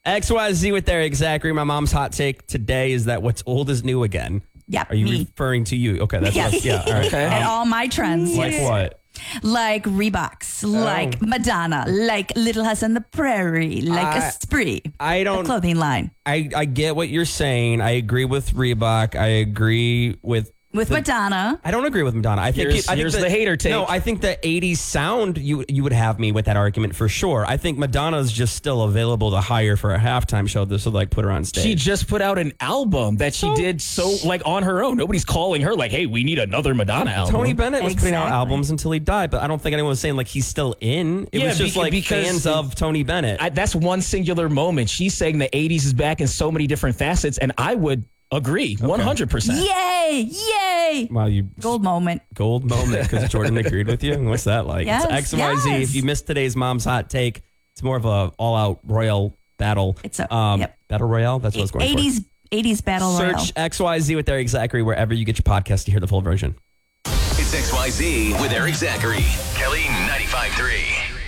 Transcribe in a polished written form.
XYZ with their exactly. My mom's hot take today is that what's old is new again. Yeah, Are you me. referring to you? Okay, that's Yes. what, yeah. All right. Okay. And all my trends. Like what? Like Reeboks, like Madonna, like Little House on the Prairie, like Esprit. I don't. The clothing line. I get what you're saying. I agree with Reebok. I agree with Madonna. I don't agree with Madonna. I think Here's the hater take. No, I think the 80s sound, you would have me with that argument for sure. I think Madonna's just still available to hire for a halftime show. This would like put her on stage. She just put out an album that she did like on her own. Nobody's calling her like, hey, we need another Madonna album. Tony Bennett was putting out Exactly. albums until he died, but I don't think anyone was saying like he's still in. It Yeah, was just like because fans of Tony Bennett. That's one singular moment. She's saying the 80s is back in so many different facets, and I would agree 100%. Yay! Yay! Wow, you Gold moment. gold moment because Jordan agreed with you. What's that like? Yes, It's XYZ. yes. If you missed today's mom's hot take, it's more of a all-out royal battle. It's a battle royale. That's what I was going for. 80s battle royal. Search XYZ with Eric Zachary wherever you get your podcast to hear the full version. It's XYZ with Eric Zachary. Kelly 95.3.